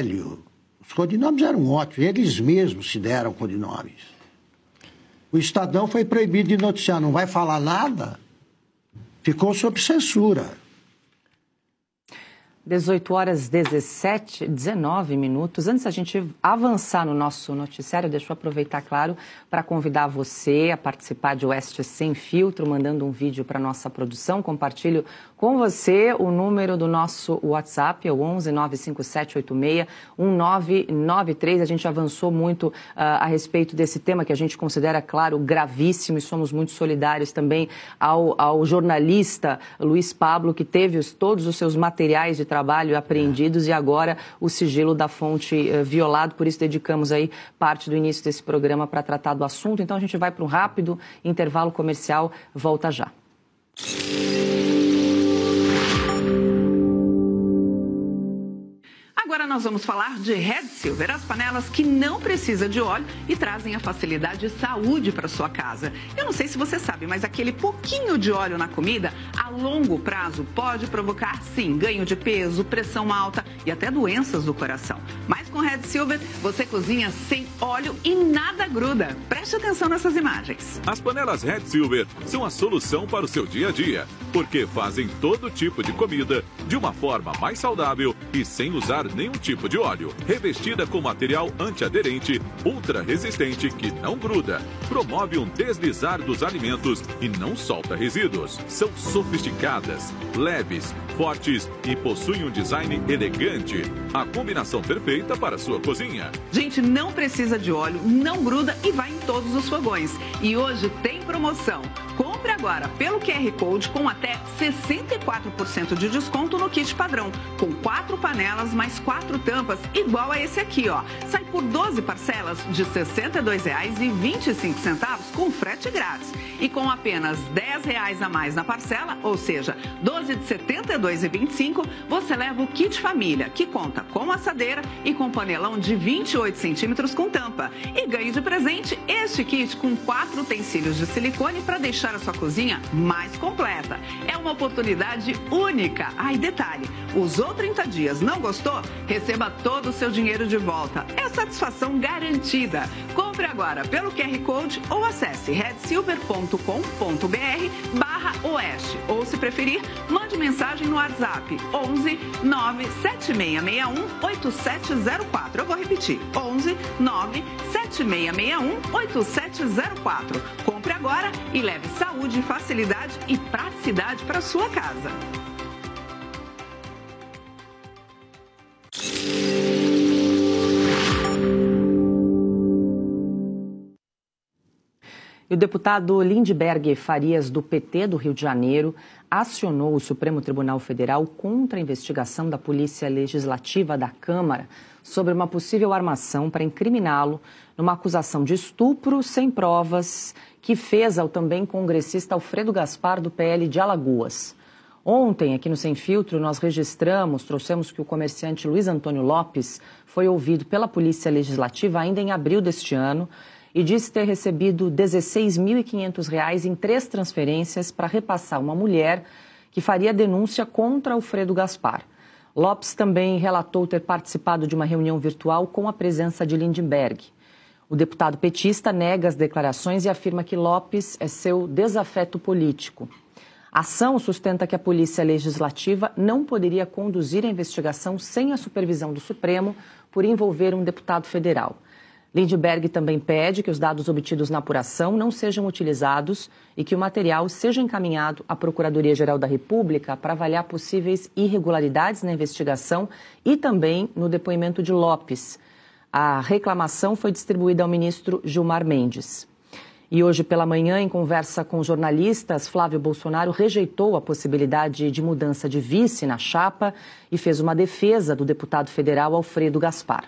Aurélio. Os codinomes eram ótimos, eles mesmos se deram codinomes. O Estadão foi proibido de noticiar, não vai falar nada, ficou sob censura. 18 horas 19 minutos. Antes da gente avançar no nosso noticiário, deixa eu aproveitar, claro, para convidar você a participar de Oeste Sem Filtro, mandando um vídeo para a nossa produção. Compartilho com você o número do nosso WhatsApp, é o 11 95786 1993. A gente avançou muito a respeito desse tema que a gente considera, claro, gravíssimo, e somos muito solidários também ao jornalista Luiz Pablo, que teve todos os seus materiais de trabalho apreendidos e agora o sigilo da fonte violado. Por isso dedicamos aí parte do início desse programa para tratar do assunto. Então a gente vai para um rápido intervalo comercial, volta já. Agora nós vamos falar de Red Silver, as panelas que não precisam de óleo e trazem a facilidade e saúde para sua casa. Eu não sei se você sabe, mas aquele pouquinho de óleo na comida, a longo prazo, pode provocar, sim, ganho de peso, pressão alta e até doenças do coração. Mas com Red Silver, você cozinha sem óleo e nada gruda. Preste atenção nessas imagens. As panelas Red Silver são a solução para o seu dia a dia, porque fazem todo tipo de comida de uma forma mais saudável e sem usar nenhum tipo de óleo. Revestida com material antiaderente, ultra resistente que não gruda, promove um deslizar dos alimentos e não solta resíduos. São sofisticadas, leves, fortes e possuem um design elegante. A combinação perfeita para a sua cozinha. Gente, não precisa de óleo, não gruda e vai em todos os fogões. E hoje tem promoção. Compre agora pelo QR Code com até 64% de desconto no kit padrão, com 4 panelas mais 4 tampas, igual a esse aqui, ó. Sai por 12 parcelas de R$ 62,25 com frete grátis. E com apenas R$ 10 a mais na parcela, ou seja, 12 de R$ 72,25, você leva o kit família, que conta com assadeira e com panelão de 28 centímetros com tampa. E ganhe de presente este kit com 4 utensílios de silicone para deixar a sua cozinha mais completa. É uma oportunidade única. Ah, e detalhe, usou 30 dias, não gostou? Receba todo o seu dinheiro de volta. É satisfação garantida. Compre agora pelo QR Code ou acesse redsilver.com.br/oeste. Ou, se preferir, mande mensagem no WhatsApp 11 97661 8704. Eu vou repetir, 11 97661 8704. Compre agora e leve saúde, facilidade e praticidade para sua casa. E o deputado Lindbergh Farias, do PT do Rio de Janeiro, acionou o Supremo Tribunal Federal contra a investigação da Polícia Legislativa da Câmara sobre uma possível armação para incriminá-lo numa acusação de estupro sem provas que fez ao também congressista Alfredo Gaspar, do PL de Alagoas. Ontem, aqui no Sem Filtro, nós trouxemos que o comerciante Luiz Antônio Lopes foi ouvido pela Polícia Legislativa ainda em abril deste ano e disse ter recebido R$ 16.500 em 3 transferências para repassar uma mulher que faria denúncia contra Alfredo Gaspar. Lopes também relatou ter participado de uma reunião virtual com a presença de Lindbergh. O deputado petista nega as declarações e afirma que Lopes é seu desafeto político. A ação sustenta que a Polícia Legislativa não poderia conduzir a investigação sem a supervisão do Supremo por envolver um deputado federal. Lindbergh também pede que os dados obtidos na apuração não sejam utilizados e que o material seja encaminhado à Procuradoria-Geral da República para avaliar possíveis irregularidades na investigação e também no depoimento de Lopes. A reclamação foi distribuída ao ministro Gilmar Mendes. E hoje pela manhã, em conversa com jornalistas, Flávio Bolsonaro rejeitou a possibilidade de mudança de vice na chapa e fez uma defesa do deputado federal Alfredo Gaspar.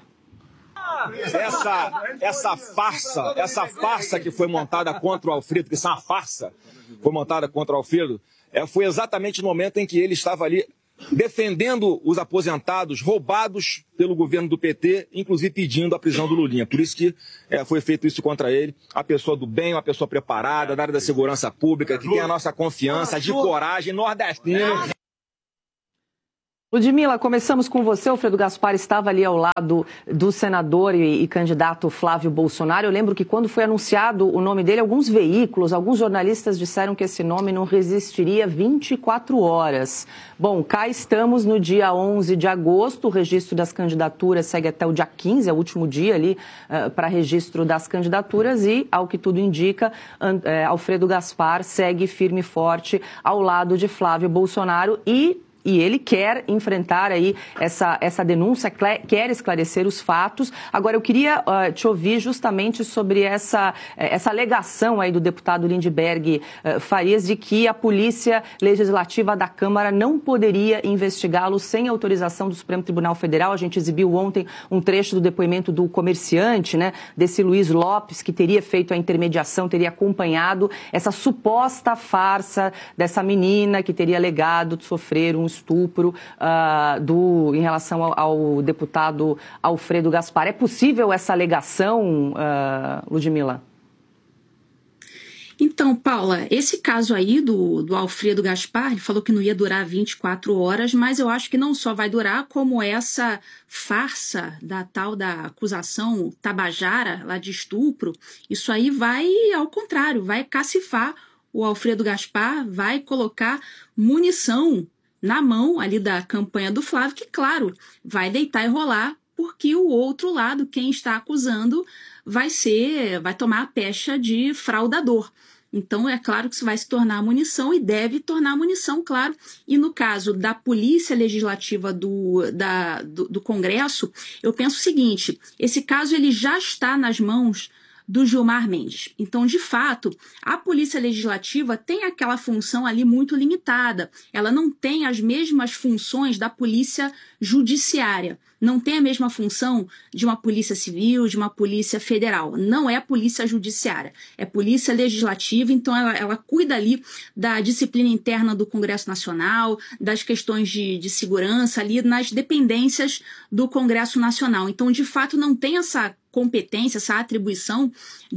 Essa farsa que foi montada contra o Alfredo, que isso é uma farsa, foi montada contra o Alfredo, foi exatamente no momento em que ele estava ali defendendo os aposentados roubados pelo governo do PT, inclusive pedindo a prisão do Lulinha. Por isso que foi feito isso contra ele. A pessoa do bem, uma pessoa preparada, da área da segurança pública, que tem a nossa confiança, de coragem, nordestino. Ludmila, começamos com você. O Alfredo Gaspar estava ali ao lado do senador e candidato Flávio Bolsonaro. Eu lembro que quando foi anunciado o nome dele, alguns veículos, alguns jornalistas disseram que esse nome não resistiria 24 horas. Bom, cá estamos no dia 11 de agosto. O registro das candidaturas segue até o dia 15, é o último dia ali para registro das candidaturas e, ao que tudo indica, Alfredo Gaspar segue firme e forte ao lado de Flávio Bolsonaro e ele quer enfrentar aí essa denúncia, quer esclarecer os fatos. Agora, eu queria te ouvir justamente sobre essa alegação aí do deputado Lindbergh Farias de que a Polícia Legislativa da Câmara não poderia investigá-lo sem autorização do Supremo Tribunal Federal. A gente exibiu ontem um trecho do depoimento do comerciante, né, desse Luiz Lopes, que teria feito a intermediação, teria acompanhado essa suposta farsa dessa menina que teria alegado sofrer um estupro em relação ao deputado Alfredo Gaspar. É possível essa alegação, Ludmila? Então, Paula, esse caso aí do Alfredo Gaspar, ele falou que não ia durar 24 horas, mas eu acho que não só vai durar, como essa farsa da tal da acusação Tabajara, lá de estupro, isso aí vai, ao contrário, vai cacifar o Alfredo Gaspar, vai colocar munição na mão ali da campanha do Flávio, que, claro, vai deitar e rolar, porque o outro lado, quem está acusando, vai tomar a pecha de fraudador. Então, é claro que isso vai se tornar munição e deve tornar munição, claro. E no caso da Polícia Legislativa do Congresso, eu penso o seguinte, esse caso ele já está nas mãos do Gilmar Mendes. Então, de fato, a Polícia Legislativa tem aquela função ali muito limitada. Ela não tem as mesmas funções da Polícia Judiciária. Não tem a mesma função de uma Polícia Civil, de uma Polícia Federal. Não é Polícia Judiciária, é Polícia Legislativa. Então, ela cuida ali da disciplina interna do Congresso Nacional, das questões de segurança ali nas dependências do Congresso Nacional. Então, de fato, não tem essa competência, essa atribuição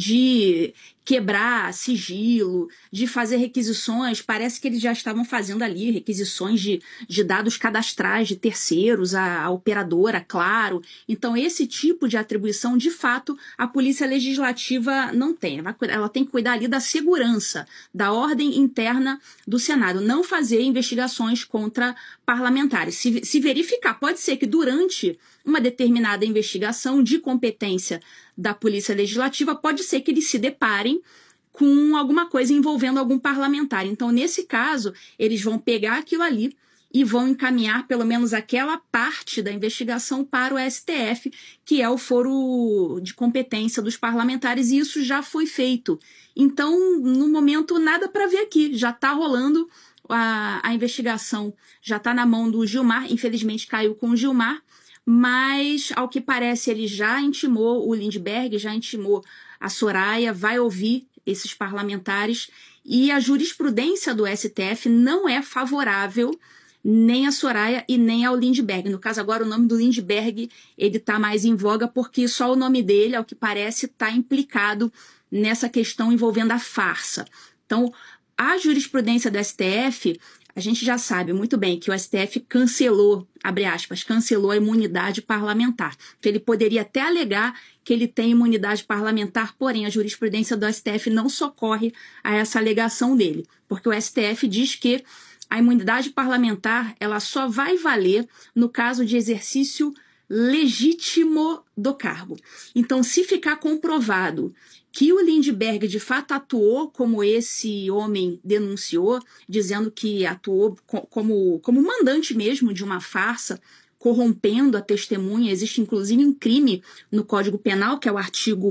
de quebrar sigilo, de fazer requisições. Parece que eles já estavam fazendo ali requisições de dados cadastrais de terceiros, a operadora, claro. Então, esse tipo de atribuição, de fato, a Polícia Legislativa não tem. Ela tem que cuidar ali da segurança, da ordem interna do Senado, não fazer investigações contra parlamentares. Se verificar, pode ser que durante uma determinada investigação de competência da Polícia Legislativa, pode ser que eles se deparem com alguma coisa envolvendo algum parlamentar. Então, nesse caso, eles vão pegar aquilo ali e vão encaminhar pelo menos aquela parte da investigação para o STF, que é o foro de competência dos parlamentares, e isso já foi feito. Então, no momento, nada para ver aqui, já está rolando a investigação, já está na mão do Gilmar, infelizmente caiu com o Gilmar, mas, ao que parece, ele já intimou o Lindbergh, já intimou a Soraya, vai ouvir esses parlamentares, e a jurisprudência do STF não é favorável nem a Soraya e nem ao Lindbergh. No caso, agora, o nome do Lindbergh ele está mais em voga, porque só o nome dele, ao que parece, está implicado nessa questão envolvendo a farsa. Então, a jurisprudência do STF, a gente já sabe muito bem que o STF cancelou, abre aspas, cancelou a imunidade parlamentar. Então, ele poderia até alegar que ele tem imunidade parlamentar, porém a jurisprudência do STF não socorre a essa alegação dele, porque o STF diz que a imunidade parlamentar ela só vai valer no caso de exercício legítimo do cargo. Então, se ficar comprovado que o Lindbergh de fato atuou como esse homem denunciou, dizendo que atuou como mandante mesmo de uma farsa, corrompendo a testemunha, existe inclusive um crime no Código Penal, que é o artigo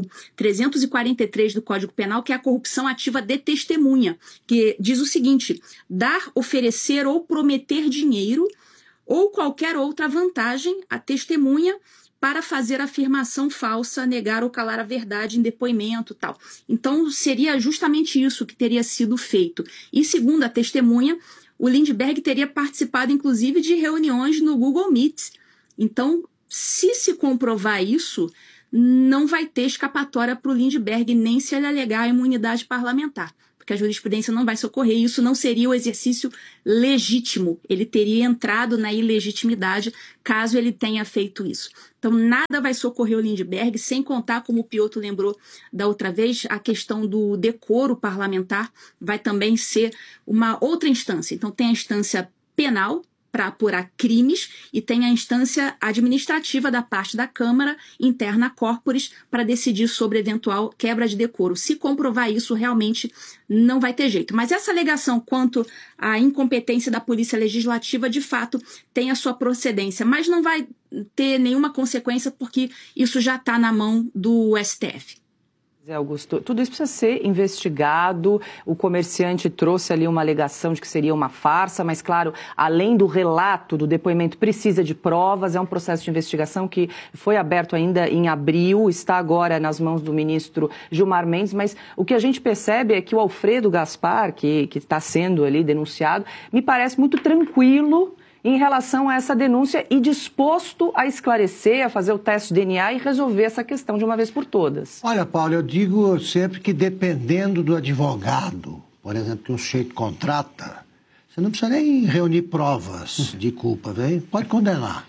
343 do Código Penal, que é a corrupção ativa de testemunha, que diz o seguinte: dar, oferecer ou prometer dinheiro ou qualquer outra vantagem à testemunha para fazer afirmação falsa, negar ou calar a verdade em depoimento e tal. Então, seria justamente isso que teria sido feito. E, segundo a testemunha, o Lindbergh teria participado, inclusive, de reuniões no Google Meet. Então, se comprovar isso, não vai ter escapatória para o Lindbergh, nem se ele alegar a imunidade parlamentar. porque a jurisprudência não vai socorrer, isso não seria o exercício legítimo, ele teria entrado na ilegitimidade caso ele tenha feito isso. Então, nada vai socorrer o Lindbergh, sem contar, como o Piotr lembrou da outra vez, a questão do decoro parlamentar vai também ser uma outra instância. Então, tem a instância penal, para apurar crimes, e tem a instância administrativa da parte da Câmara, interna corporis, para decidir sobre eventual quebra de decoro. Se comprovar isso, realmente não vai ter jeito. Mas essa alegação quanto à incompetência da Polícia Legislativa, de fato, tem a sua procedência, mas não vai ter nenhuma consequência, porque isso já está na mão do STF. Augusto, tudo isso precisa ser investigado. O comerciante trouxe ali uma alegação de que seria uma farsa, mas, claro, além do relato, do depoimento, precisa de provas. É um processo de investigação que foi aberto ainda em abril, está agora nas mãos do ministro Gilmar Mendes, mas o que a gente percebe é que o Alfredo Gaspar, que está sendo ali denunciado, me parece muito tranquilo em relação a essa denúncia e disposto a esclarecer, a fazer o teste de DNA e resolver essa questão de uma vez por todas. Olha, Paulo, eu digo sempre que dependendo do advogado, por exemplo, que um sujeito contrata, você não precisa nem reunir provas de culpa, hein? Pode condenar.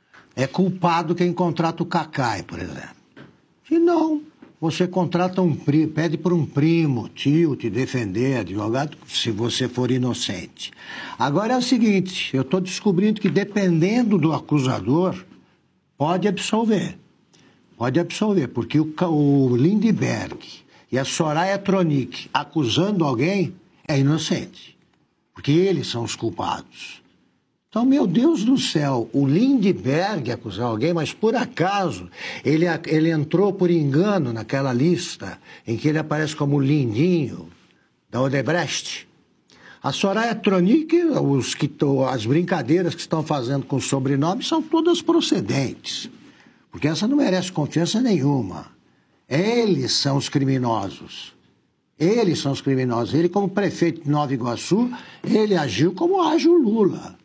É culpado quem contrata o Cacai, por exemplo. Se não, você contrata um primo, pede para um primo, tio, te defender, advogado, se você for inocente. Agora é o seguinte, eu estou descobrindo que dependendo do acusador, pode absolver. Pode absolver, porque o Lindbergh e a Soraya Tronic acusando alguém é inocente. Porque eles são os culpados. Então, meu Deus do céu, o Lindbergh acusar alguém, mas por acaso ele entrou por engano naquela lista em que ele aparece como Lindinho, da Odebrecht. A Soraya Tronic, as brincadeiras que estão fazendo com o sobrenome são todas procedentes, porque essa não merece confiança nenhuma. Eles são os criminosos. Eles são os criminosos. Ele, como prefeito de Nova Iguaçu, ele agiu como age o Lula.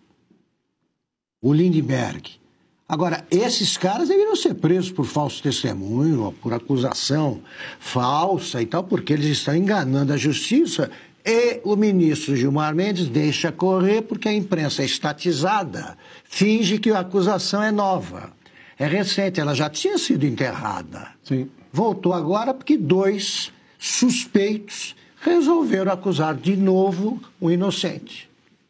O Lindbergh. Agora, esses caras deveriam ser presos por falso testemunho, por acusação falsa e tal, porque eles estão enganando a justiça e o ministro Gilmar Mendes deixa correr porque a imprensa é estatizada, finge que a acusação é nova. É recente, ela já tinha sido enterrada. Sim. Voltou agora porque 2 suspeitos resolveram acusar de novo um inocente.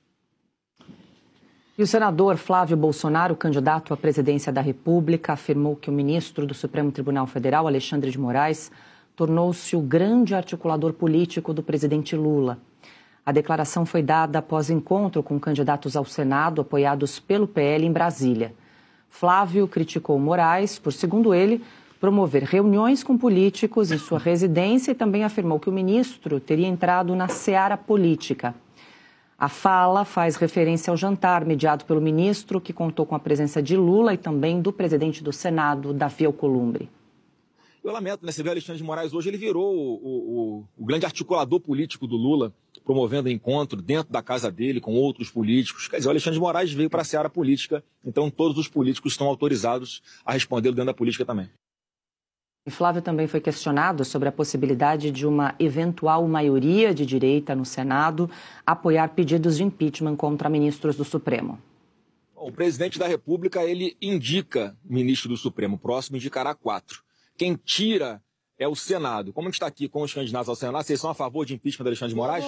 E o senador Flávio Bolsonaro, candidato à presidência da República, afirmou que o ministro do Supremo Tribunal Federal, Alexandre de Moraes, tornou-se o grande articulador político do presidente Lula. A declaração foi dada após encontro com candidatos ao Senado apoiados pelo PL em Brasília. Flávio criticou Moraes por, segundo ele, promover reuniões com políticos em sua residência e também afirmou que o ministro teria entrado na seara política. A fala faz referência ao jantar mediado pelo ministro, que contou com a presença de Lula e também do presidente do Senado, Davi Alcolumbre. Eu lamento, né? Você vê o Alexandre de Moraes hoje, ele virou o grande articulador político do Lula, promovendo encontro dentro da casa dele com outros políticos. Quer dizer, o Alexandre de Moraes veio para a seara política, então todos os políticos estão autorizados a responder dentro da política também. E Flávio também foi questionado sobre a possibilidade de uma eventual maioria de direita no Senado apoiar pedidos de impeachment contra ministros do Supremo. Bom, o presidente da República, ele indica ministro do Supremo, o próximo indicará 4. Quem tira é o Senado. Como a gente está aqui com os candidatos ao Senado, vocês são a favor de impeachment do Alexandre de Moraes?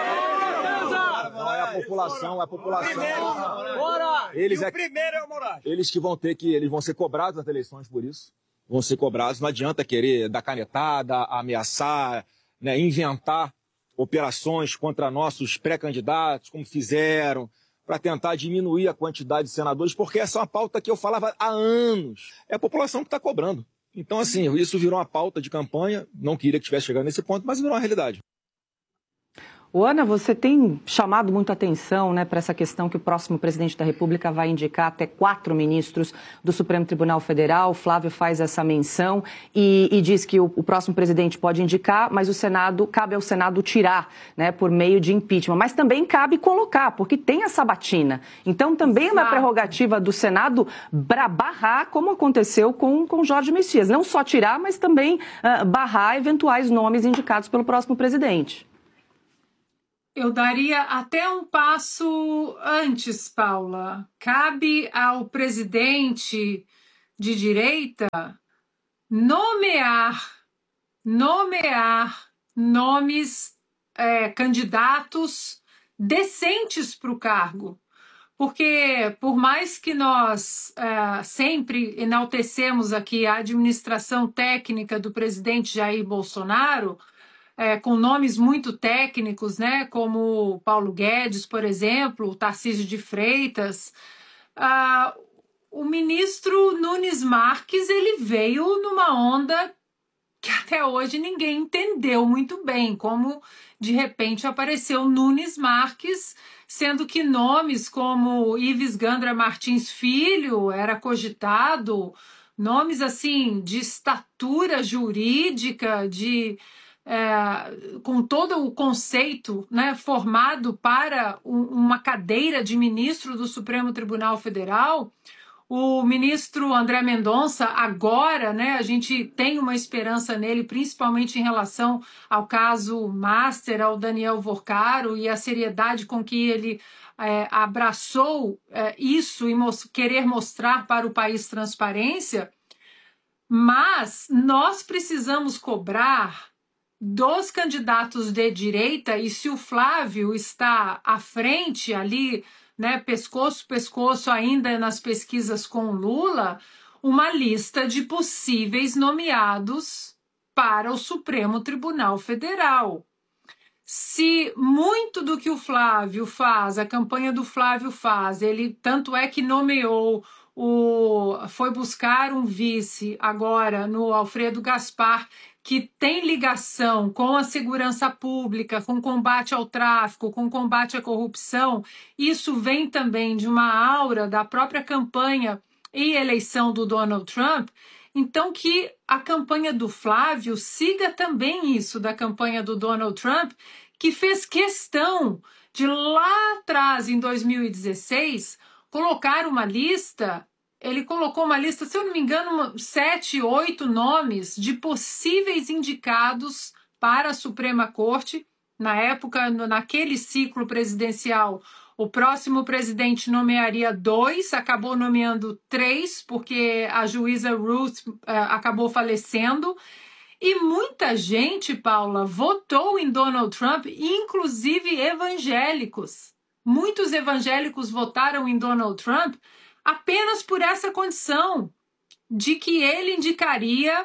Não, é a população, é a população. Eles o primeiro é o Moraes. Eles vão ser cobrados nas eleições por isso. Vão ser cobrados. Não adianta querer dar canetada, ameaçar, né, inventar operações contra nossos pré-candidatos, como fizeram, para tentar diminuir a quantidade de senadores, porque essa é uma pauta que eu falava há anos. É a população que está cobrando. Então, assim, isso virou uma pauta de campanha. Não queria que tivesse chegado nesse ponto, mas virou uma realidade. Ana, você tem chamado muita atenção, né, para essa questão que o próximo presidente da República vai indicar até 4 ministros do Supremo Tribunal Federal. O Flávio faz essa menção e diz que o próximo presidente pode indicar, mas cabe ao Senado tirar, né, por meio de impeachment. Mas também cabe colocar, porque tem a sabatina. Então também é uma prerrogativa do Senado barrar, como aconteceu com Jorge Messias. Não só tirar, mas também barrar eventuais nomes indicados pelo próximo presidente. Eu daria até um passo antes, Paula. Cabe ao presidente de direita nomear nomes, candidatos decentes para o cargo. Porque, por mais que nós sempre enaltecemos aqui a administração técnica do presidente Jair Bolsonaro, com nomes muito técnicos, né, como Paulo Guedes, por exemplo, Tarcísio de Freitas, o ministro Nunes Marques ele veio numa onda que até hoje ninguém entendeu muito bem, como de repente apareceu Nunes Marques, sendo que nomes como Ives Gandra Martins Filho era cogitado, nomes assim de estatura jurídica, com todo o conceito, né, formado para uma cadeira de ministro do Supremo Tribunal Federal. O ministro André Mendonça, agora, né, a gente tem uma esperança nele, principalmente em relação ao caso Master, ao Daniel Vorcaro e a seriedade com que ele abraçou isso e querer mostrar para o país transparência. Mas nós precisamos cobrar dos candidatos de direita, e se o Flávio está à frente ali, né, pescoço ainda nas pesquisas com Lula, uma lista de possíveis nomeados para o Supremo Tribunal Federal. Se muito do que o Flávio faz, a campanha do Flávio faz, ele tanto é que nomeou, foi buscar um vice agora no Alfredo Gaspar, que tem ligação com a segurança pública, com combate ao tráfico, com combate à corrupção, isso vem também de uma aura da própria campanha e eleição do Donald Trump, então que a campanha do Flávio siga também isso da campanha do Donald Trump, que fez questão de lá atrás, em 2016, colocar uma lista. Ele colocou uma lista, se eu não me engano, 7, 8 nomes de possíveis indicados para a Suprema Corte. Na época, naquele ciclo presidencial, o próximo presidente nomearia 2, acabou nomeando 3, porque a juíza Ruth acabou falecendo. E muita gente, Paula, votou em Donald Trump, inclusive evangélicos. Muitos evangélicos votaram em Donald Trump apenas por essa condição de que ele indicaria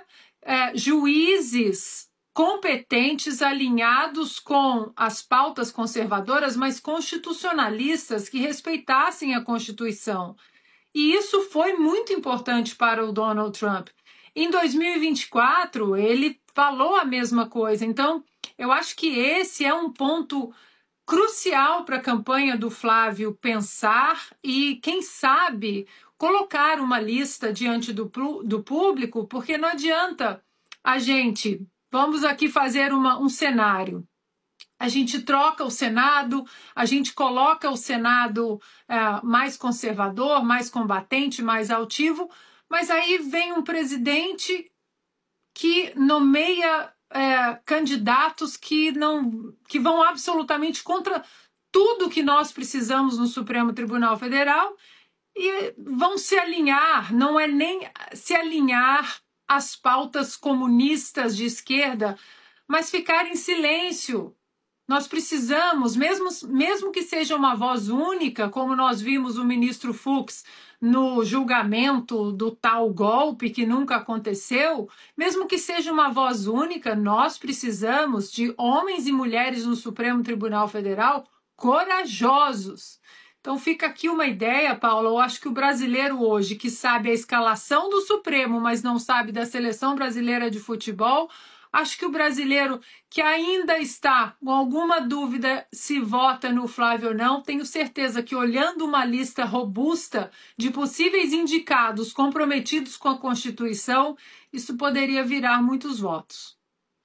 juízes competentes, alinhados com as pautas conservadoras, mas constitucionalistas que respeitassem a Constituição. E isso foi muito importante para o Donald Trump. Em 2024, ele falou a mesma coisa. Então, eu acho que esse é um ponto crucial para a campanha do Flávio pensar e, quem sabe, colocar uma lista diante do público, porque não adianta a gente... Vamos aqui fazer um cenário. A gente troca o Senado, a gente coloca o Senado mais conservador, mais combatente, mais altivo, mas aí vem um presidente que nomeia candidatos que vão absolutamente contra tudo que nós precisamos no Supremo Tribunal Federal e vão se alinhar, não é nem se alinhar às pautas comunistas de esquerda, mas ficar em silêncio. Nós precisamos, mesmo que seja uma voz única, como nós vimos o ministro Fux no julgamento do tal golpe que nunca aconteceu, mesmo que seja uma voz única, nós precisamos de homens e mulheres no Supremo Tribunal Federal corajosos. Então fica aqui uma ideia, Paula, eu acho que o brasileiro hoje, que sabe a escalação do Supremo, mas não sabe da Seleção Brasileira de Futebol, acho que o brasileiro que ainda está com alguma dúvida se vota no Flávio ou não, tenho certeza que olhando uma lista robusta de possíveis indicados comprometidos com a Constituição, isso poderia virar muitos votos.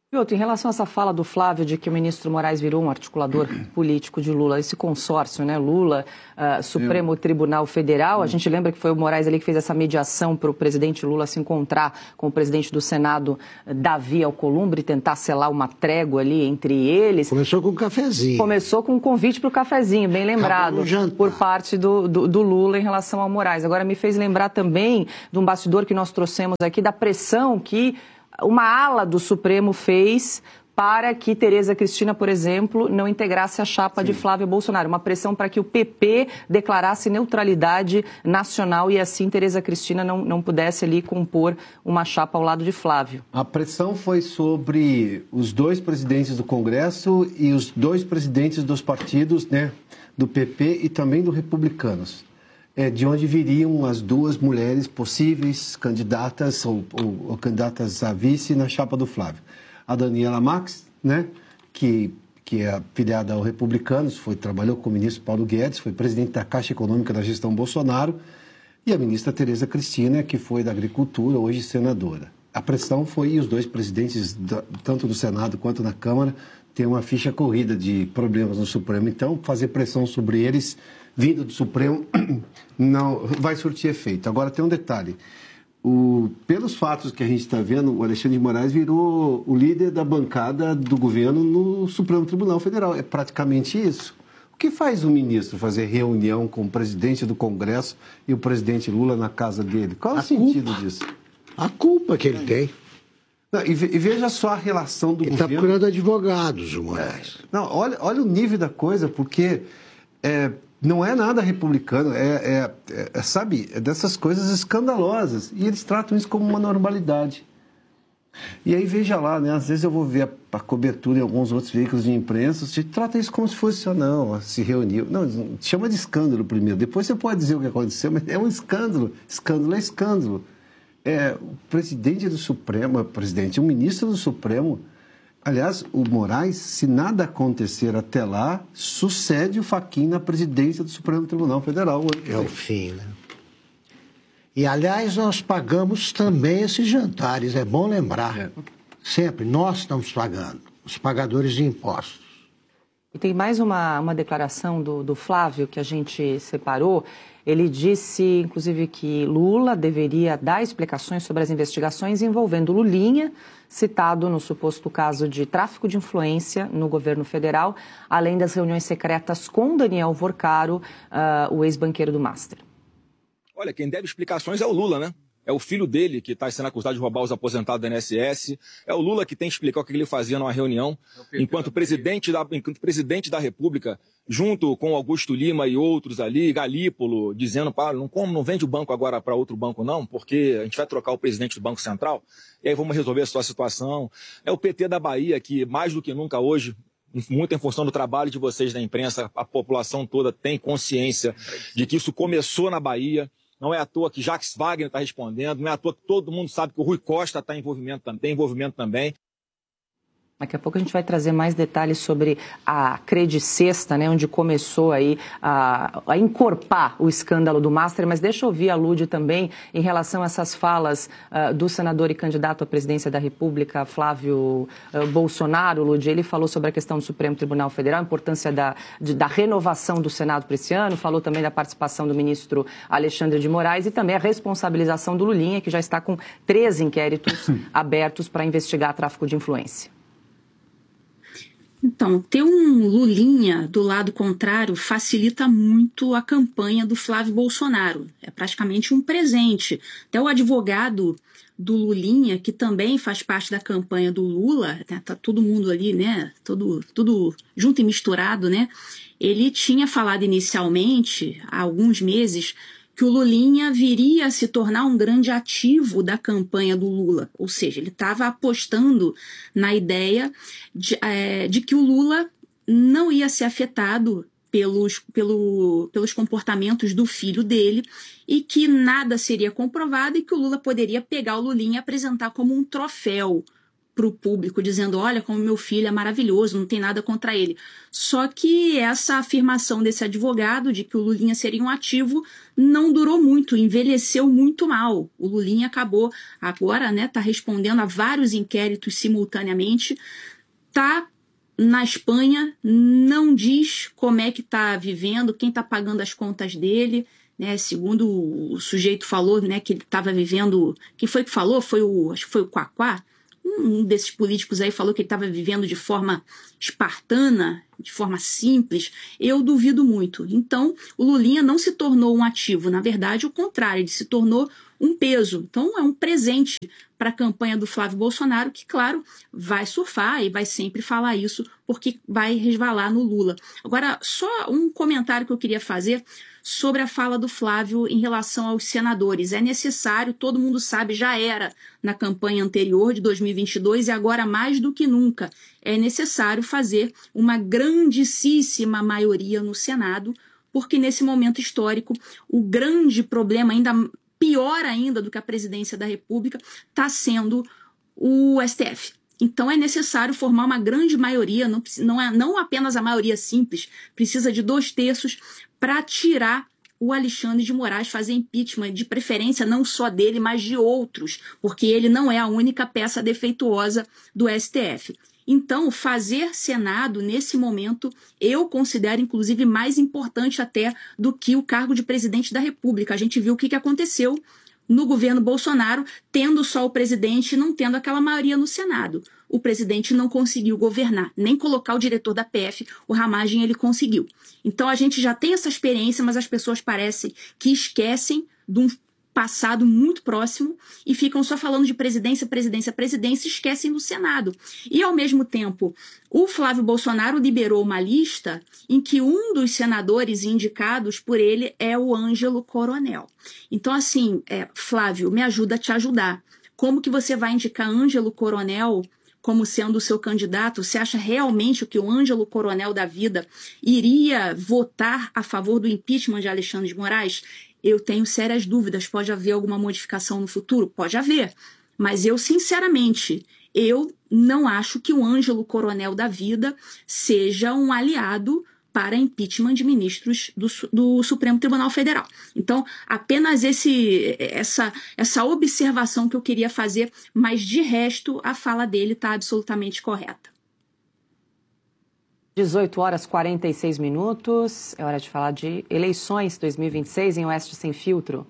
E outro, em relação a essa fala do Flávio de que o ministro Moraes virou um articulador político de Lula, esse consórcio, né, Lula, Supremo Tribunal Federal, a gente lembra que foi o Moraes ali que fez essa mediação para o presidente Lula se encontrar com o presidente do Senado, Davi Alcolumbre, tentar selar uma trégua ali entre eles. Começou com um cafezinho. Começou com um convite para o cafezinho, bem lembrado, por parte do Lula em relação ao Moraes. Agora me fez lembrar também de um bastidor que nós trouxemos aqui, da pressão que uma ala do Supremo fez para que Tereza Cristina, por exemplo, não integrasse a chapa de Flávio Bolsonaro. Uma pressão para que o PP declarasse neutralidade nacional e assim Tereza Cristina não pudesse ali compor uma chapa ao lado de Flávio. A pressão foi sobre os dois presidentes do Congresso e os dois presidentes dos partidos, né, do PP e também do Republicanos. De onde viriam as duas mulheres possíveis candidatas ou candidatas a vice na chapa do Flávio. A Daniela Marques, né, que é afiliada ao Republicanos, trabalhou com o ministro Paulo Guedes, foi presidente da Caixa Econômica da gestão Bolsonaro, e a ministra Tereza Cristina, que foi da Agricultura, hoje senadora. A pressão foi, e os dois presidentes, tanto do Senado quanto na Câmara, têm uma ficha corrida de problemas no Supremo. Então, fazer pressão sobre eles, vindo do Supremo, não vai surtir efeito. Agora, tem um detalhe. Pelos fatos que a gente está vendo, o Alexandre de Moraes virou o líder da bancada do governo no Supremo Tribunal Federal. É praticamente isso. O que faz o ministro fazer reunião com o presidente do Congresso e o presidente Lula na casa dele? Qual é o sentido disso? A culpa que ele tem. Não, e veja só a relação do governo. Ele está procurando advogados, o Moraes. Não, olha o nível da coisa, porque não é nada republicano, sabe, é dessas coisas escandalosas. E eles tratam isso como uma normalidade. E aí, veja lá, né, às vezes eu vou ver a cobertura em alguns outros veículos de imprensa, você trata isso como se fosse, não, se reuniu. Não, chama de escândalo primeiro, depois você pode dizer o que aconteceu, mas é um escândalo. Escândalo é escândalo. O presidente do Supremo, o ministro do Supremo, aliás, o Moraes, se nada acontecer até lá, sucede o Fachin na presidência do Supremo Tribunal Federal. É o fim, né? E, aliás, nós pagamos também esses jantares, é bom lembrar. Sempre, nós estamos pagando, os pagadores de impostos. E tem mais uma declaração do Flávio que a gente separou. Ele disse, inclusive, que Lula deveria dar explicações sobre as investigações envolvendo Lulinha, citado no suposto caso de tráfico de influência no governo federal, além das reuniões secretas com Daniel Vorcaro, o ex-banqueiro do Master. Olha, quem deve explicações é o Lula, né? É o filho dele que está sendo acusado de roubar os aposentados da INSS. É o Lula que tem que explicar o que ele fazia numa reunião, enquanto presidente da República, junto com Augusto Lima e outros ali, Galípolo, dizendo, não vende o banco agora para outro banco não, porque a gente vai trocar o presidente do Banco Central, e aí vamos resolver a sua situação. É o PT da Bahia que, mais do que nunca hoje, muito em função do trabalho de vocês da imprensa, a população toda tem consciência de que isso começou na Bahia. Não é à toa que Jacques Wagner está respondendo, não é à toa que todo mundo sabe que o Rui Costa tem envolvimento também. Daqui a pouco a gente vai trazer mais detalhes sobre a Credicesta, né, onde começou aí a encorpar o escândalo do Master, mas deixa eu ouvir a Lúdia também em relação a essas falas do senador e candidato à presidência da República, Flávio Bolsonaro. Lúdia, ele falou sobre a questão do Supremo Tribunal Federal, a importância da renovação do Senado para esse ano, falou também da participação do ministro Alexandre de Moraes e também a responsabilização do Lulinha, que já está com 3 inquéritos abertos para investigar tráfico de influência. Então, ter um Lulinha do lado contrário facilita muito a campanha do Flávio Bolsonaro. É praticamente um presente. Até o advogado do Lulinha, que também faz parte da campanha do Lula, né, tá todo mundo ali, né, tudo junto e misturado, né? Ele tinha falado inicialmente, há alguns meses, que o Lulinha viria a se tornar um grande ativo da campanha do Lula. Ou seja, ele estava apostando na ideia de que o Lula não ia ser afetado pelos comportamentos do filho dele e que nada seria comprovado e que o Lula poderia pegar o Lulinha e apresentar como um troféu para o público, dizendo, olha como meu filho é maravilhoso, não tem nada contra ele. Só que essa afirmação desse advogado de que o Lulinha seria um ativo não durou muito, envelheceu muito mal. O Lulinha acabou agora, né, tá respondendo a vários inquéritos simultaneamente, tá na Espanha, não diz como é que tá vivendo, quem tá pagando as contas dele, né, segundo o sujeito falou, né, que ele estava vivendo... Quem foi que falou? Acho que foi o Quaquá. Um desses políticos aí falou que ele estava vivendo de forma espartana, de forma simples. Eu duvido muito. Então, o Lulinha não se tornou um ativo. Na verdade, o contrário, ele se tornou um peso. Então, é um presente para a campanha do Flávio Bolsonaro, que, claro, vai surfar e vai sempre falar isso, porque vai resvalar no Lula. Agora, só um comentário que eu queria fazer sobre a fala do Flávio em relação aos senadores. É necessário, todo mundo sabe, já era na campanha anterior de 2022 e agora mais do que nunca, é necessário fazer uma grandíssima maioria no Senado, porque nesse momento histórico o grande problema, ainda pior ainda do que a presidência da República, está sendo o STF. Então é necessário formar uma grande maioria, não apenas a maioria simples, precisa de 2/3 para tirar o Alexandre de Moraes, fazer impeachment, de preferência não só dele, mas de outros, porque ele não é a única peça defeituosa do STF. Então, fazer Senado, nesse momento, eu considero, inclusive, mais importante até do que o cargo de presidente da República. A gente viu o que aconteceu no governo Bolsonaro, tendo só o presidente e não tendo aquela maioria no Senado. O presidente não conseguiu governar, nem colocar o diretor da PF, o Ramagem, ele conseguiu. Então a gente já tem essa experiência, mas as pessoas parecem que esquecem de um passado muito próximo e ficam só falando de presidência, presidência, presidência e esquecem do Senado. E, ao mesmo tempo, o Flávio Bolsonaro liberou uma lista em que um dos senadores indicados por ele é o Ângelo Coronel. Então, assim, Flávio, me ajuda a te ajudar. Como que você vai indicar Ângelo Coronel como sendo o seu candidato? Você acha realmente que o Ângelo Coronel da vida iria votar a favor do impeachment de Alexandre de Moraes? Eu tenho sérias dúvidas. Pode haver alguma modificação no futuro? Pode haver. Mas eu, sinceramente, eu não acho que o Ângelo Coronel da vida seja um aliado para impeachment de ministros do Supremo Tribunal Federal. Então, apenas essa observação que eu queria fazer, mas de resto, a fala dele está absolutamente correta. 18h46. É hora de falar de eleições 2026 em Oeste Sem Filtro.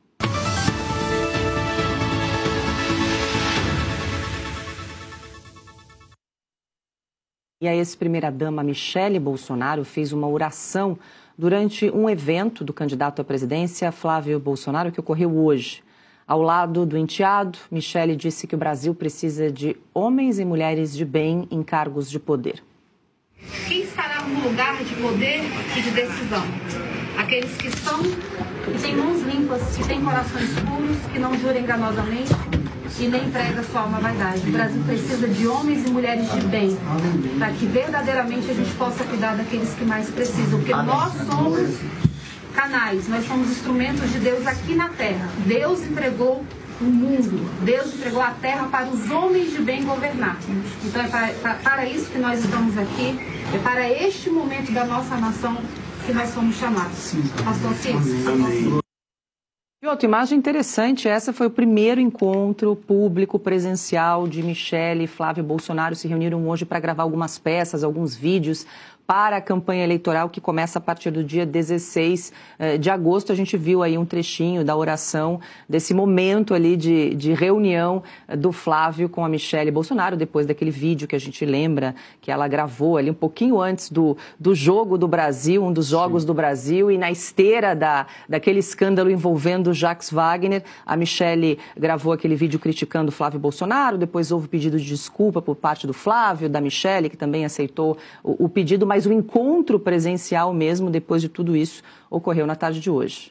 E a ex-primeira-dama Michele Bolsonaro fez uma oração durante um evento do candidato à presidência, Flávio Bolsonaro, que ocorreu hoje. Ao lado do enteado, Michele disse que o Brasil precisa de homens e mulheres de bem em cargos de poder. Quem estará no lugar de poder e de decisão? Aqueles que têm mãos limpas, que têm corações puros, que não juram enganosamente e nem prega sua alma vaidade. O Brasil precisa de homens e mulheres de bem, para que verdadeiramente a gente possa cuidar daqueles que mais precisam, porque nós somos canais, nós somos instrumentos de Deus aqui na Terra. Deus entregou o mundo, Deus entregou a terra para os homens de bem governar. Então é para isso que nós estamos aqui, é para este momento da nossa nação que nós fomos chamados. Pastor Cícero. E outra imagem interessante, essa foi o primeiro encontro público presencial de Michele e Flávio Bolsonaro. Se reuniram hoje para gravar algumas peças, alguns vídeos para a campanha eleitoral que começa a partir do dia 16 de agosto. A gente viu aí um trechinho da oração, desse momento ali de reunião do Flávio com a Michele Bolsonaro, depois daquele vídeo que a gente lembra que ela gravou ali um pouquinho antes do jogo do Brasil, um dos jogos do Brasil, e na esteira daquele escândalo envolvendo Jacques Wagner, a Michele gravou aquele vídeo criticando o Flávio Bolsonaro, depois houve pedido de desculpa por parte do Flávio, da Michele, que também aceitou o pedido, mas o encontro presencial mesmo, depois de tudo isso, ocorreu na tarde de hoje.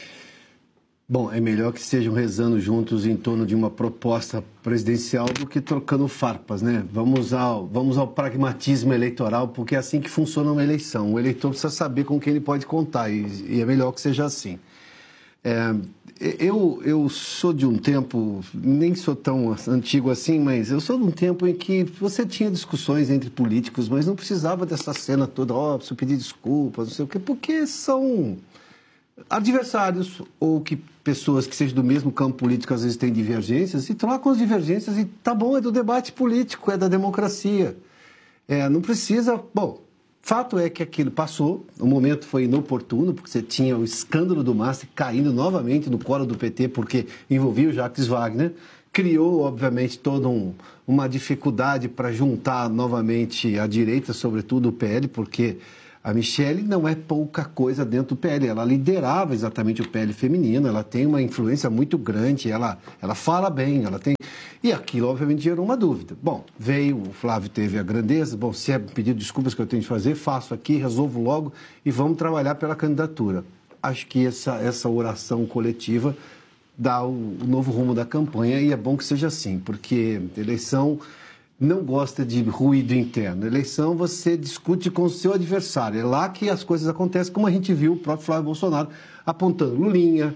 Bom, é melhor que estejam rezando juntos em torno de uma proposta presidencial do que trocando farpas, né? Vamos ao pragmatismo eleitoral, porque é assim que funciona uma eleição. O eleitor precisa saber com quem ele pode contar e é melhor que seja assim. eu sou de um tempo, nem sou tão antigo assim, mas eu sou de um tempo em que você tinha discussões entre políticos, mas não precisava dessa cena toda, preciso pedir desculpas, não sei o quê, porque são adversários ou que pessoas que sejam do mesmo campo político às vezes têm divergências e trocam as divergências e tá bom, é do debate político, é da democracia. Não precisa... Bom, fato é que aquilo passou, o momento foi inoportuno, porque você tinha o escândalo do Master caindo novamente no colo do PT, porque envolvia o Jacques Wagner, criou, obviamente, toda uma dificuldade para juntar novamente a direita, sobretudo o PL, porque a Michelle não é pouca coisa dentro do PL, ela liderava exatamente o PL feminino, ela tem uma influência muito grande, ela fala bem, ela tem... E aquilo, obviamente, gerou uma dúvida. Bom, veio, o Flávio teve a grandeza, bom, se é pedido desculpas que eu tenho de fazer, faço aqui, resolvo logo e vamos trabalhar pela candidatura. Acho que essa oração coletiva dá o novo rumo da campanha e é bom que seja assim, porque eleição não gosta de ruído interno. Eleição você discute com o seu adversário. É lá que as coisas acontecem, como a gente viu o próprio Flávio Bolsonaro apontando Lulinha,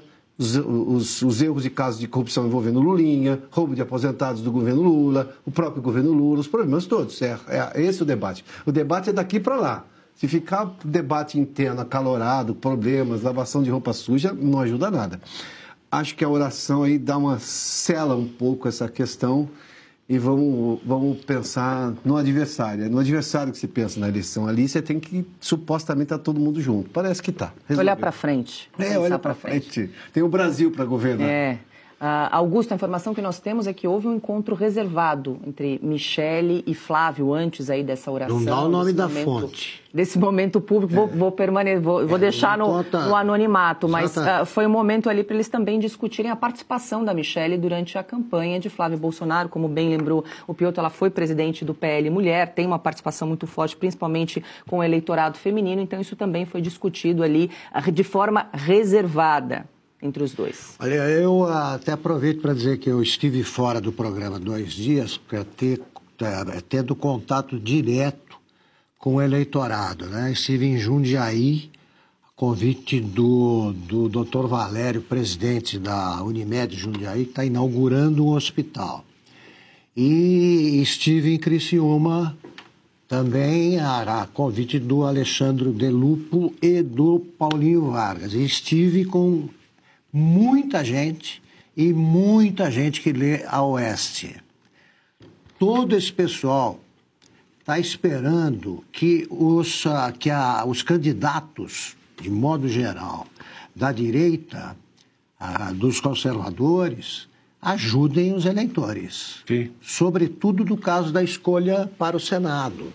os erros de casos de corrupção envolvendo Lulinha, roubo de aposentados do governo Lula, o próprio governo Lula, os problemas todos. É esse o debate. O debate é daqui para lá. Se ficar debate interno, acalorado, problemas, lavação de roupa suja, não ajuda nada. Acho que a oração aí sela um pouco essa questão e vamos pensar no adversário. É no adversário que se pensa na eleição. Ali você tem que, supostamente, estar todo mundo junto. Parece que está. Olhar para frente. Olhar para frente. Tem o Brasil para governar. Augusto, a informação que nós temos é que houve um encontro reservado entre Michelle e Flávio antes aí dessa oração. Não dá o nome da fonte. Desse momento público, vou deixar no anonimato, mas foi um momento ali para eles também discutirem a participação da Michelle durante a campanha de Flávio Bolsonaro. Como bem lembrou o Piotr, ela foi presidente do PL Mulher, tem uma participação muito forte, principalmente com o eleitorado feminino, então isso também foi discutido ali de forma reservada entre os dois. Olha, eu até aproveito para dizer que eu estive fora do programa 2 dias, para tendo contato direto com o eleitorado, né? Estive em Jundiaí, convite do Dr. Valério, presidente da Unimed Jundiaí, que está inaugurando um hospital. E estive em Criciúma, também a convite do Alexandre Delupo e do Paulinho Vargas. E estive com muita gente e muita gente que lê a Oeste. Todo esse pessoal está esperando que os candidatos, de modo geral, da direita, dos conservadores, ajudem os eleitores. Sim. Sobretudo no caso da escolha para o Senado.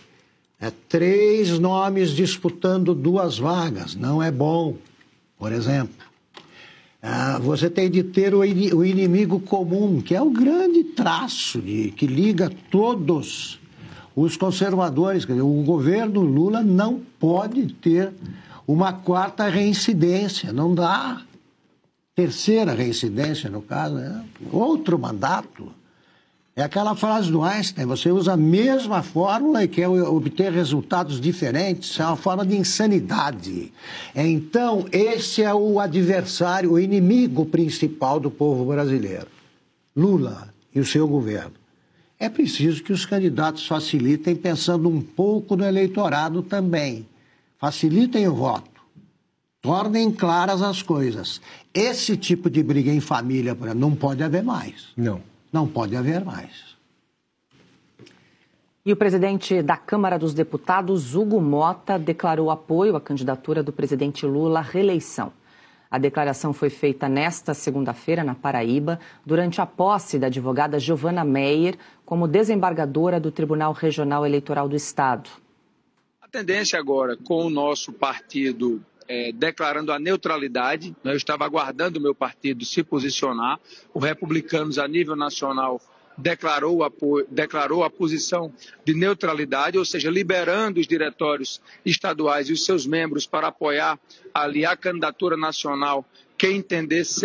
3 nomes disputando 2 vagas, não é bom, por exemplo. Você tem de ter o inimigo comum, que é o grande traço que liga todos os conservadores. O governo Lula não pode ter uma 4ª reincidência, não dá. 3ª reincidência, no caso, outro mandato. É aquela frase do Einstein, você usa a mesma fórmula e quer obter resultados diferentes, é uma forma de insanidade. Então, esse é o adversário, o inimigo principal do povo brasileiro. Lula e o seu governo. É preciso que os candidatos facilitem pensando um pouco no eleitorado também. Facilitem o voto. Tornem claras as coisas. Esse tipo de briga em família, por exemplo, não pode haver mais. Não pode haver mais. E o presidente da Câmara dos Deputados, Hugo Mota, declarou apoio à candidatura do presidente Lula à reeleição. A declaração foi feita nesta segunda-feira, na Paraíba, durante a posse da advogada Giovana Meyer como desembargadora do Tribunal Regional Eleitoral do Estado. A tendência agora, com o nosso partido declarando a neutralidade, eu estava aguardando o meu partido se posicionar, o Republicanos a nível nacional declarou a posição de neutralidade, ou seja, liberando os diretórios estaduais e os seus membros para apoiar ali a candidatura nacional que entender ser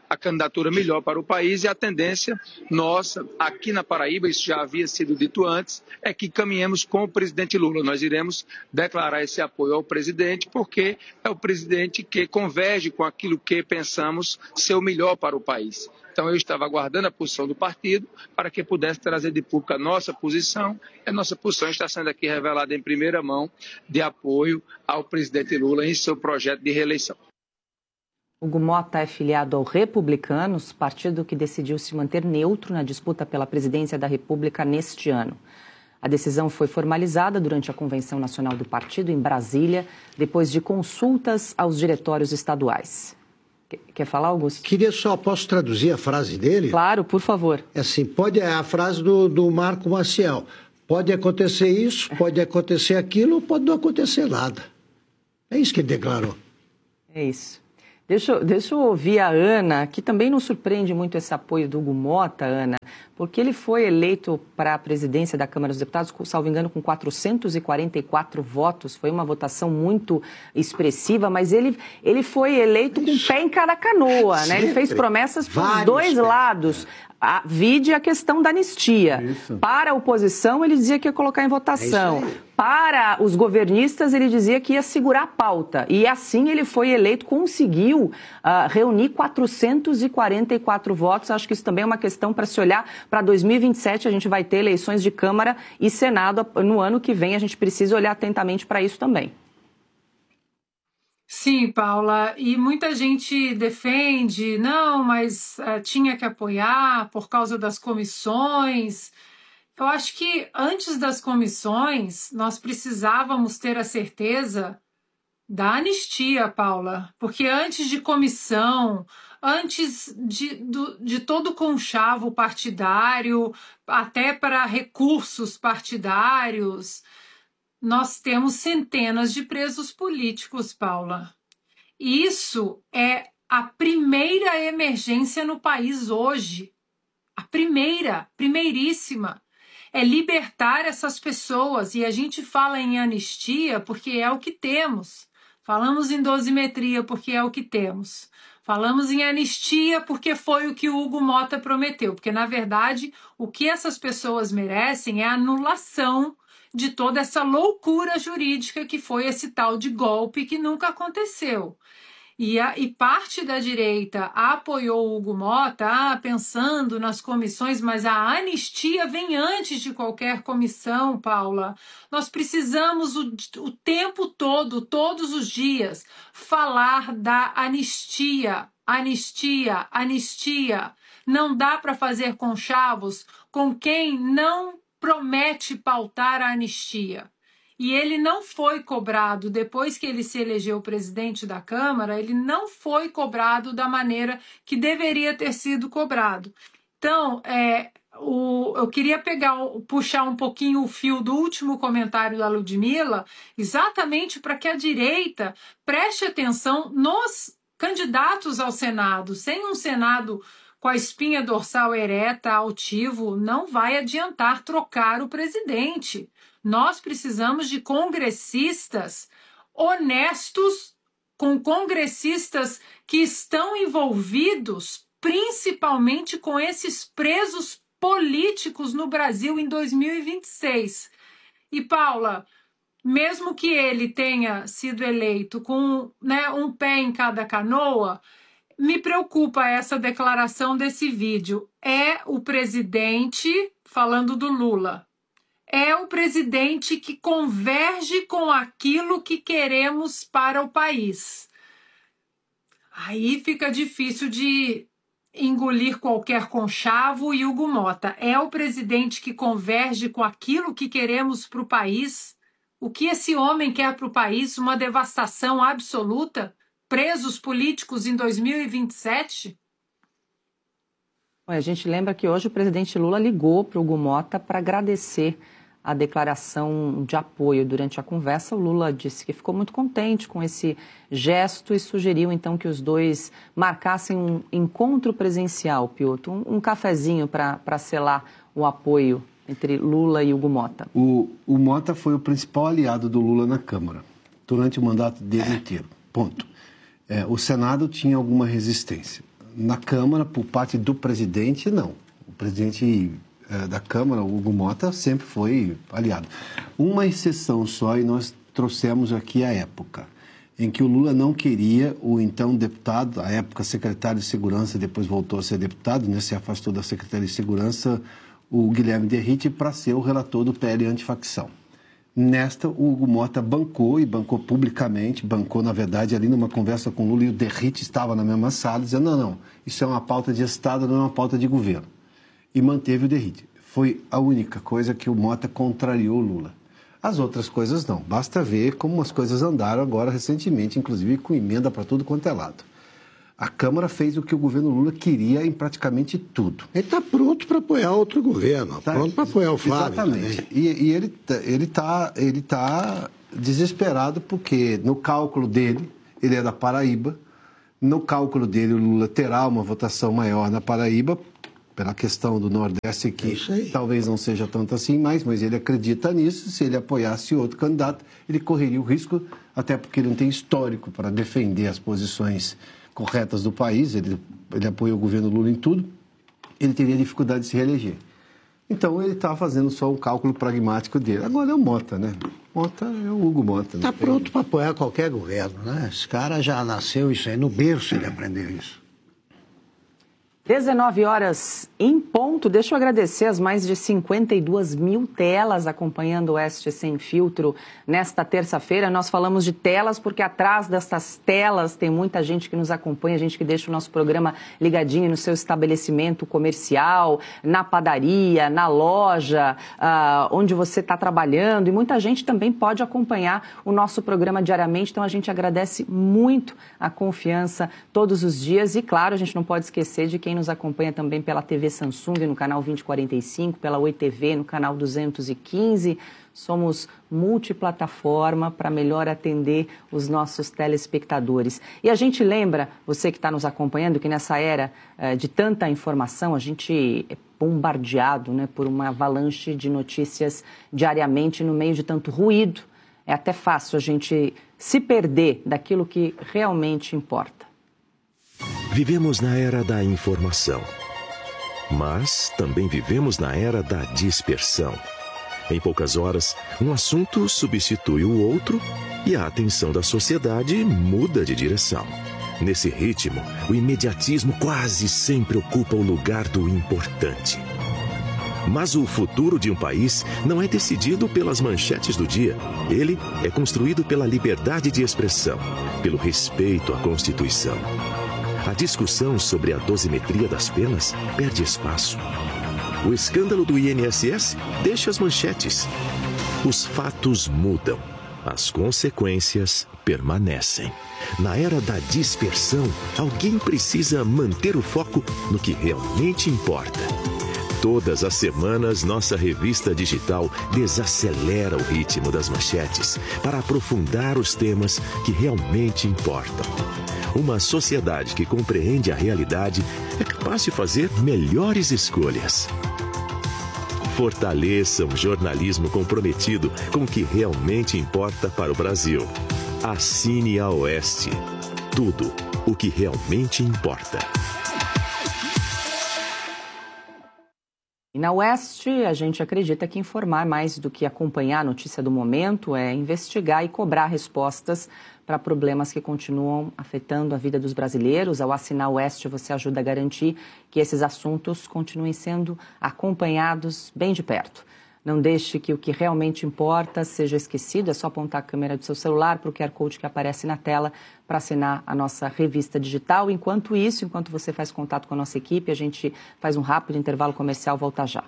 a candidatura melhor para o país, e a tendência nossa, aqui na Paraíba, isso já havia sido dito antes, é que caminhemos com o presidente Lula. Nós iremos declarar esse apoio ao presidente, porque é o presidente que converge com aquilo que pensamos ser o melhor para o país. Então, eu estava aguardando a posição do partido para que pudesse trazer de público a nossa posição. A nossa posição está sendo aqui revelada em primeira mão de apoio ao presidente Lula em seu projeto de reeleição. Hugo Mota é filiado ao Republicanos, partido que decidiu se manter neutro na disputa pela presidência da República neste ano. A decisão foi formalizada durante a Convenção Nacional do Partido em Brasília, depois de consultas aos diretórios estaduais. Quer falar, Augusto? Posso traduzir a frase dele? Claro, por favor. É assim, é a frase do Marco Maciel. Pode acontecer isso, pode acontecer aquilo, ou pode não acontecer nada. É isso que ele declarou. É isso. Deixa eu ouvir a Ana, que também nos surpreende muito esse apoio do Hugo Mota, Ana, porque ele foi eleito para a presidência da Câmara dos Deputados, salvo engano, com 444 votos. Foi uma votação muito expressiva, mas ele foi eleito com o pé em cada canoa, né? Ele fez promessas para os dois lados. Vide a questão da anistia. Isso. Para a oposição, ele dizia que ia colocar em votação. Para os governistas, ele dizia que ia segurar a pauta. E assim ele foi eleito, conseguiu reunir 444 votos. Acho que isso também é uma questão para se olhar para 2027. A gente vai ter eleições de Câmara e Senado no ano que vem. A gente precisa olhar atentamente para isso também. Sim, Paula, e muita gente defende, não, mas tinha que apoiar por causa das comissões. Eu acho que antes das comissões, nós precisávamos ter a certeza da anistia, Paula, porque antes de comissão, antes de todo o conchavo partidário, até para recursos partidários, nós temos centenas de presos políticos, Paula. Isso é a primeira emergência no país hoje. A primeiríssima. É libertar essas pessoas. E a gente fala em anistia porque é o que temos. Falamos em dosimetria porque é o que temos. Falamos em anistia porque foi o que o Hugo Mota prometeu. Porque, na verdade, o que essas pessoas merecem é a anulação de toda essa loucura jurídica que foi esse tal de golpe que nunca aconteceu. E parte da direita apoiou o Hugo Mota, pensando nas comissões, mas a anistia vem antes de qualquer comissão, Paula. Nós precisamos o tempo todo, todos os dias, falar da anistia. Anistia, anistia. Não dá para fazer conchavos com quem não promete pautar a anistia. E ele não foi cobrado, depois que ele se elegeu presidente da Câmara, ele não foi cobrado da maneira que deveria ter sido cobrado. Então, eu queria puxar um pouquinho o fio do último comentário da Ludmila, exatamente para que a direita preste atenção nos candidatos ao Senado. Sem um Senado com a espinha dorsal ereta, altivo, não vai adiantar trocar o presidente. Nós precisamos de congressistas honestos, com congressistas que estão envolvidos principalmente com esses presos políticos no Brasil em 2026. E, Paula, mesmo que ele tenha sido eleito com um pé em cada canoa, me preocupa essa declaração desse vídeo. É o presidente, falando do Lula, é o presidente que converge com aquilo que queremos para o país. Aí fica difícil de engolir qualquer conchavo e Hugo Mota. É o presidente que converge com aquilo que queremos para o país? O que esse homem quer para o país? Uma devastação absoluta? Presos políticos em 2027? A gente lembra que hoje o presidente Lula ligou para o Hugo Mota para agradecer a declaração de apoio. Durante a conversa, o Lula disse que ficou muito contente com esse gesto e sugeriu, então, que os dois marcassem um encontro presencial, Piotr, um cafezinho para selar o apoio entre Lula e Hugo Mota. O Mota foi o principal aliado do Lula na Câmara, durante o mandato dele inteiro. Ponto. O Senado tinha alguma resistência. na Câmara, por parte do presidente, não. O presidente da Câmara, o Hugo Mota, sempre foi aliado. Uma exceção só, e nós trouxemos aqui a época, em que o Lula não queria o então deputado, à época secretário de Segurança, depois voltou a ser deputado, né, se afastou da Secretaria de Segurança, o Guilherme Derrite, para ser o relator do PL antifacção. Nesta, o Hugo Mota bancou, e bancou publicamente, bancou, na verdade, ali numa conversa com o Lula, e o Derrite estava na mesma sala, dizendo, não, isso é uma pauta de Estado, não é uma pauta de governo. E manteve o Derrite. Foi a única coisa que o Mota contrariou o Lula. As outras coisas não. Basta ver como as coisas andaram agora recentemente, inclusive com emenda para tudo quanto é lado. A Câmara fez o que o governo Lula queria em praticamente tudo. Ele está pronto para apoiar outro governo, pronto para apoiar o Flávio. Exatamente. E ele tá desesperado porque no cálculo dele, ele é da Paraíba, no cálculo dele o Lula terá uma votação maior na Paraíba, pela questão do Nordeste, que talvez não seja tanto assim mais, mas ele acredita nisso. Se ele apoiasse outro candidato, ele correria o risco, até porque ele não tem histórico para defender as posições corretas do país, ele apoia o governo Lula em tudo, ele teria dificuldade de se reeleger. Então ele está fazendo só um cálculo pragmático dele. Agora é o Mota, né? Mota é o Hugo Mota. Está pronto para apoiar qualquer governo, né? Esse cara já nasceu isso aí, no berço ele aprendeu isso. 19 horas em ponto. Deixa eu agradecer as mais de 52 mil telas acompanhando o Oeste Sem Filtro nesta terça-feira. Nós falamos de telas porque atrás dessas telas tem muita gente que nos acompanha, gente que deixa o nosso programa ligadinho no seu estabelecimento comercial, na padaria, na loja, onde você está trabalhando. E muita gente também pode acompanhar o nosso programa diariamente. Então a gente agradece muito a confiança todos os dias. E claro, a gente não pode esquecer de quem nos acompanha também pela TV Samsung no canal 2045, pela Oi TV no canal 215. Somos multiplataforma para melhor atender os nossos telespectadores. E a gente lembra, você que está nos acompanhando, que nessa era de tanta informação, a gente é bombardeado, né, por uma avalanche de notícias diariamente no meio de tanto ruído. É até fácil a gente se perder daquilo que realmente importa. Vivemos na era da informação, mas também vivemos na era da dispersão. Em poucas horas, um assunto substitui o outro e a atenção da sociedade muda de direção. Nesse ritmo, o imediatismo quase sempre ocupa o lugar do importante. Mas o futuro de um país não é decidido pelas manchetes do dia. Ele é construído pela liberdade de expressão, pelo respeito à Constituição. A discussão sobre a dosimetria das penas perde espaço. O escândalo do INSS deixa as manchetes. Os fatos mudam. As consequências permanecem. Na era da dispersão, alguém precisa manter o foco no que realmente importa. Todas as semanas, nossa revista digital desacelera o ritmo das manchetes para aprofundar os temas que realmente importam. Uma sociedade que compreende a realidade é capaz de fazer melhores escolhas. Fortaleça um jornalismo comprometido com o que realmente importa para o Brasil. Assine a Oeste. Tudo o que realmente importa. E na Oeste, a gente acredita que informar mais do que acompanhar a notícia do momento é investigar e cobrar respostas para problemas que continuam afetando a vida dos brasileiros. Ao assinar o Oeste, você ajuda a garantir que esses assuntos continuem sendo acompanhados bem de perto. Não deixe que o que realmente importa seja esquecido. É só apontar a câmera do seu celular para o QR Code que aparece na tela para assinar a nossa revista digital. Enquanto isso, enquanto você faz contato com a nossa equipe, a gente faz um rápido intervalo comercial. Volta já.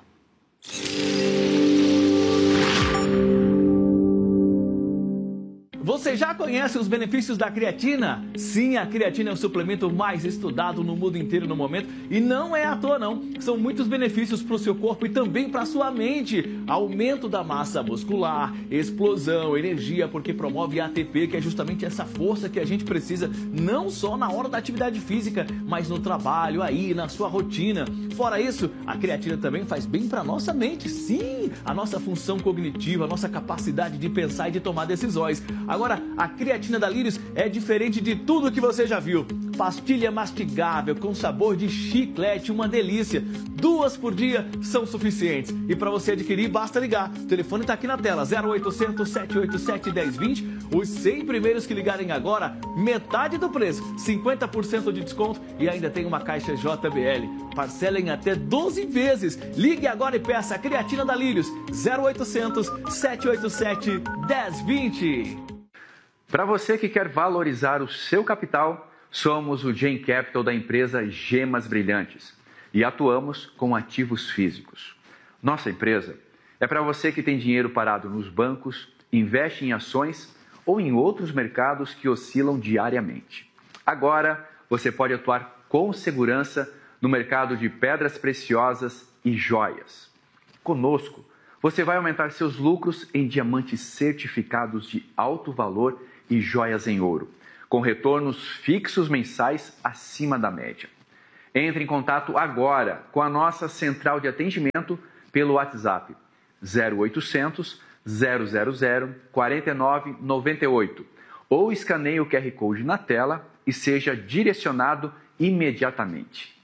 Você já conhece os benefícios da creatina? Sim, a creatina é o suplemento mais estudado no mundo inteiro no momento e não é à toa não. São muitos benefícios para o seu corpo e também para a sua mente. Aumento da massa muscular, explosão, energia, porque promove ATP, que é justamente essa força que a gente precisa, não só na hora da atividade física, mas no trabalho, aí, na sua rotina. Fora isso, a creatina também faz bem para a nossa mente. Sim, a nossa função cognitiva, a nossa capacidade de pensar e de tomar decisões. Agora, Agora, a creatina da Lírios é diferente de tudo que você já viu. Pastilha mastigável com sabor de chiclete, uma delícia. 2 por dia são suficientes. E para você adquirir, basta ligar. O telefone está aqui na tela, 0800 787 1020. Os 100 primeiros que ligarem agora, metade do preço, 50% de desconto e ainda tem uma caixa JBL. Parcela em até 12 vezes. Ligue agora e peça a creatina da Lírios, 0800 787 1020. Para você que quer valorizar o seu capital, somos o Gen Capital da empresa Gemas Brilhantes e atuamos com ativos físicos. Nossa empresa é para você que tem dinheiro parado nos bancos, investe em ações ou em outros mercados que oscilam diariamente. Agora, você pode atuar com segurança no mercado de pedras preciosas e joias. Conosco, você vai aumentar seus lucros em diamantes certificados de alto valor e joias em ouro, com retornos fixos mensais acima da média. Entre em contato agora com a nossa central de atendimento pelo WhatsApp 0800 000 4998 ou escaneie o QR Code na tela e seja direcionado imediatamente.